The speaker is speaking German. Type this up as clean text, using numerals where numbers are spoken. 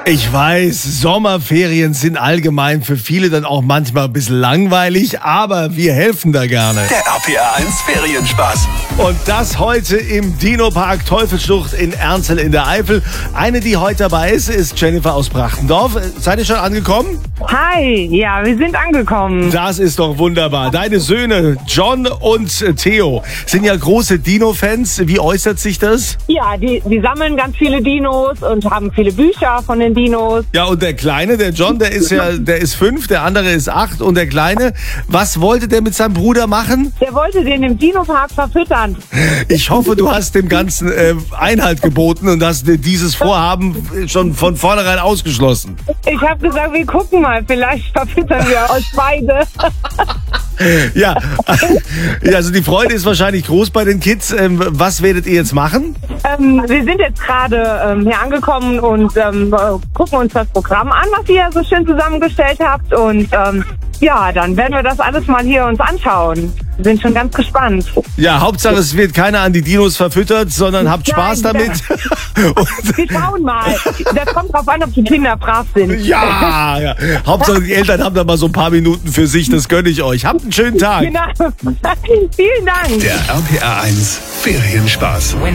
Ich weiß, Sommerferien sind allgemein für viele dann auch manchmal ein bisschen langweilig, aber wir helfen da gerne. Der RPR 1 Ferienspaß. Und das heute im Dino-Park Teufelsschlucht in Ernzel in der Eifel. Eine, die heute dabei ist Jennifer aus Brachtendorf. Seid ihr schon angekommen? Hi, ja, wir sind angekommen. Das ist doch wunderbar. Deine Söhne John und Theo sind ja große Dino-Fans. Wie äußert sich das? Ja, die sammeln ganz viele Dinos und haben viele Bücher von den Dinos. Ja, und der Kleine, der John, der ist 5, der andere ist 8. Und der Kleine, was wollte der mit seinem Bruder machen? Der wollte den im Dino-Park verfüttern. Ich hoffe, du hast dem Ganzen Einhalt geboten und hast dieses Vorhaben schon von vornherein ausgeschlossen. Ich habe gesagt, wir gucken mal, vielleicht verfüttern wir euch beide. Ja, also die Freude ist wahrscheinlich groß bei den Kids. Was werdet ihr jetzt machen? Wir sind jetzt gerade hier angekommen und gucken uns das Programm an, was ihr so schön zusammengestellt habt. Und ja, dann werden wir das alles mal hier uns anschauen. Wir sind schon ganz gespannt. Ja, Hauptsache es wird keiner an die Dinos verfüttert, sondern habt Spaß damit. Wir schauen mal. Das kommt drauf an, ob die Kinder brav sind. Ja. Hauptsache die Eltern haben da mal so ein paar Minuten für sich, das gönne ich euch. Habt einen schönen Tag. Genau. Vielen Dank. Der RPR 1 Ferienspaß.